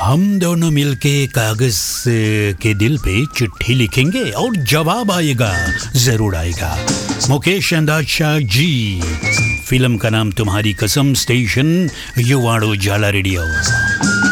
हम दोनों मिलके कागज के दिल पे चिट्ठी लिखेंगे और जवाब आएगा, जरूर आएगा। मुकेश अंदाज शाह जी, फिल्म का नाम तुम्हारी कसम, स्टेशन युवाड़ो जाला रेडियो।